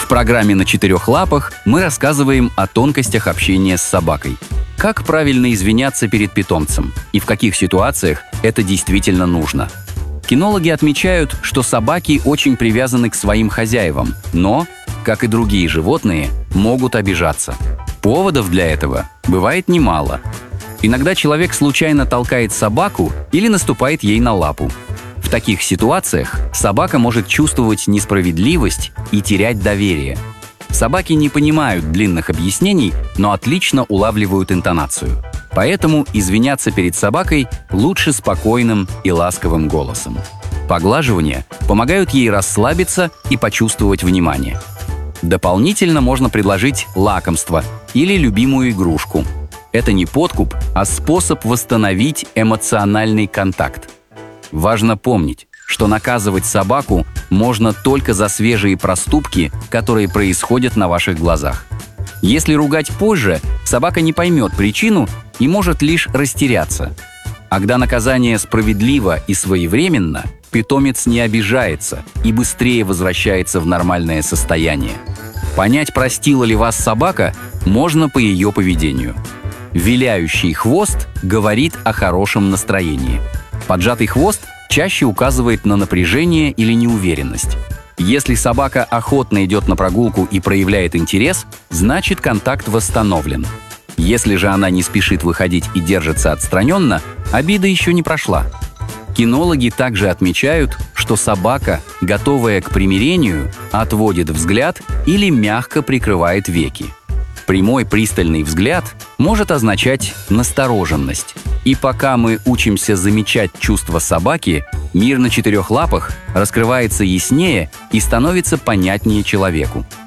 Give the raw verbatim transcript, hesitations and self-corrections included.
В программе «На четырех лапах» мы рассказываем о тонкостях общения с собакой. Как правильно извиняться перед питомцем и в каких ситуациях это действительно нужно. Кинологи отмечают, что собаки очень привязаны к своим хозяевам, но, как и другие животные, могут обижаться. Поводов для этого бывает немало. Иногда человек случайно толкает собаку или наступает ей на лапу. В таких ситуациях собака может чувствовать несправедливость и терять доверие. Собаки не понимают длинных объяснений, но отлично улавливают интонацию. Поэтому извиняться перед собакой лучше спокойным и ласковым голосом. Поглаживания помогают ей расслабиться и почувствовать внимание. Дополнительно можно предложить лакомство или любимую игрушку. Это не подкуп, а способ восстановить эмоциональный контакт. Важно помнить, что наказывать собаку можно только за свежие проступки, которые происходят на ваших глазах. Если ругать позже, собака не поймет причину и может лишь растеряться. А когда наказание справедливо и своевременно, питомец не обижается и быстрее возвращается в нормальное состояние. Понять, простила ли вас собака, можно по ее поведению. Виляющий хвост говорит о хорошем настроении. Поджатый хвост чаще указывает на напряжение или неуверенность. Если собака охотно идет на прогулку и проявляет интерес, значит контакт восстановлен. Если же она не спешит выходить и держится отстраненно, обида еще не прошла. Кинологи также отмечают, что собака, готовая к примирению, отводит взгляд или мягко прикрывает веки. Прямой пристальный взгляд может означать настороженность. И пока мы учимся замечать чувства собаки, мир на четырех лапах раскрывается яснее и становится понятнее человеку.